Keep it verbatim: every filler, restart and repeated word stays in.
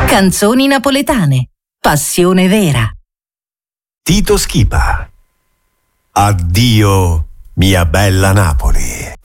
Canzoni napoletane. Passione vera. Tito Schipa. Addio, mia bella Napoli.